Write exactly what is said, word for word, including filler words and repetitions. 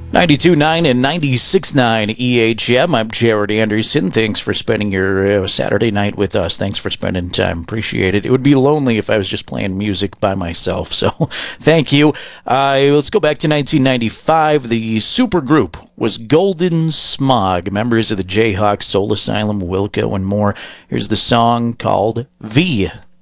ninety-two point nine and ninety-six point nine E H M. I'm Jared Anderson. Thanks for spending your uh, Saturday night with us. Thanks for spending time. Appreciate it. It would be lonely if I was just playing music by myself, so thank you. Uh, let's go back to nineteen ninety-five. The supergroup was Golden Smog, members of the Jayhawks, Soul Asylum, Wilco, and more. Here's the song called V.